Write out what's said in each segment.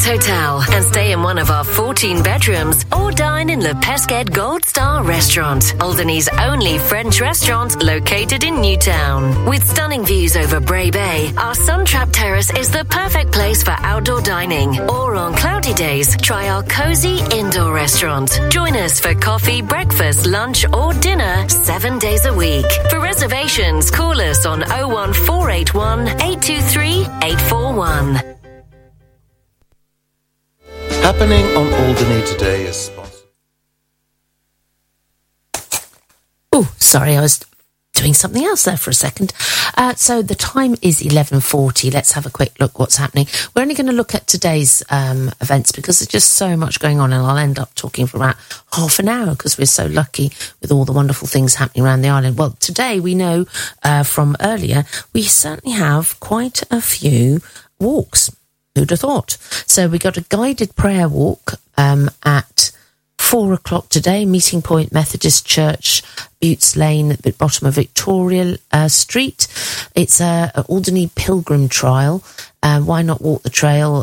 Hotel and stay in one of our 14 bedrooms or dine in Le Pesquet Gold Star Restaurant, Alderney's only French restaurant located in Newtown. With stunning views over Bray Bay, our Suntrap Terrace is the perfect place for outdoor dining. Or on cloudy days, try our cozy indoor restaurant. Join us for coffee, breakfast, lunch or dinner 7 days a week. For reservations, call us on 01481 823 841. Happening on Alderney today is sponsored. Oh, sorry, I was doing something else there for a second. So the time is 11:40. Let's have a quick look what's happening. We're only going to look at today's events because there's just so much going on, and I'll end up talking for about half an hour because we're so lucky with all the wonderful things happening around the island. Well, today we know from earlier, we certainly have quite a few walks. Who'd have thought? So we got a guided prayer walk at 4 o'clock today, Meeting Point Methodist Church, Buttes Lane, at the bottom of Victoria Street. It's a Alderney Pilgrim Trail. Why not walk the trail?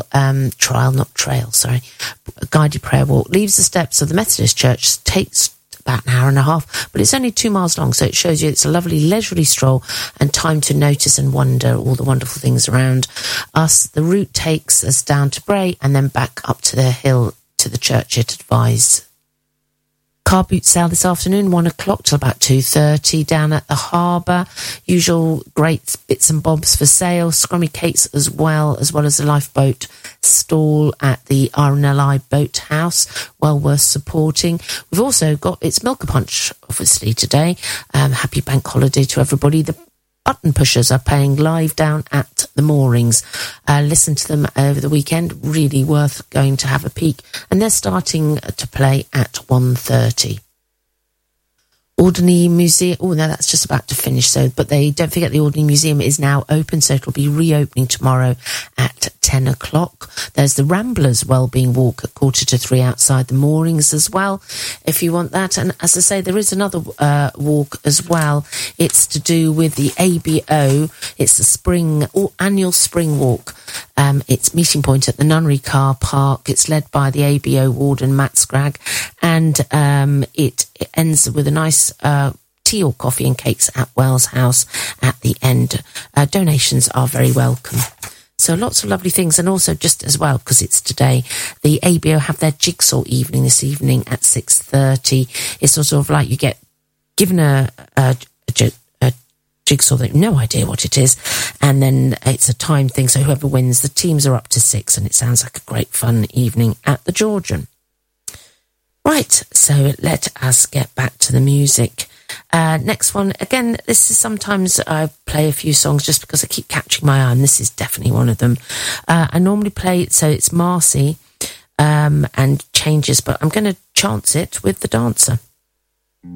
Sorry. A guided prayer walk leaves the steps of the Methodist Church, takes about an hour and a half, but it's only 2 miles long, so it shows you it's a lovely leisurely stroll and time to notice and wonder all the wonderful things around us. The route takes us down to Bray and then back up to the hill to the church it advised. Car boot sale this afternoon, 1 o'clock till about 2:30 down at the harbour. Usual great bits and bobs for sale. Scrummy cakes as well as the lifeboat stall at the RNLI Boathouse. Well worth supporting. We've also got It's Milker Punch, obviously, today. Happy bank holiday to everybody. The Button Pushers are playing live down at the moorings. Listen to them over the weekend. Really worth going to have a peek. And they're starting to play at 1:30. Alderney Museum, oh no, that's just about to finish, but they don't forget the Alderney Museum is now open, so it'll be reopening tomorrow at 10 o'clock. There's the Ramblers Wellbeing Walk at 2:45 outside the moorings as well, if you want that. And as I say, there is another walk as well. It's to do with the ABO. It's the annual spring walk. It's meeting point at the Nunnery Car Park. It's led by the ABO warden, Matt Scragg, and it ends with a nice tea or coffee and cakes at Wells House at the end. Donations are very welcome. So lots of lovely things. And also just as well, because it's today, the ABO have their jigsaw evening this evening at 6:30. It's sort of like you get given a jigsaw that you have no idea what it is, and then it's a time thing, so whoever wins, the teams are up to 6, and it sounds like a great fun evening at the Georgian. Right, so let us get back to the music. Next one, again, this is sometimes I play a few songs just because I keep catching my eye, and this is definitely one of them. I normally play, so it's Marcy and Changes, but I'm going to chance it with The Dancer.